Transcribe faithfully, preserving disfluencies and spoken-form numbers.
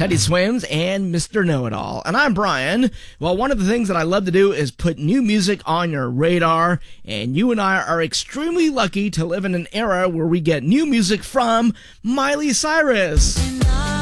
Teddy Swims and Mister Know-It-All. And I'm Brian. Well, one of the things that I love to do is put new music on your radar, and you and I are extremely lucky to live in an era where we get new music from Miley Cyrus.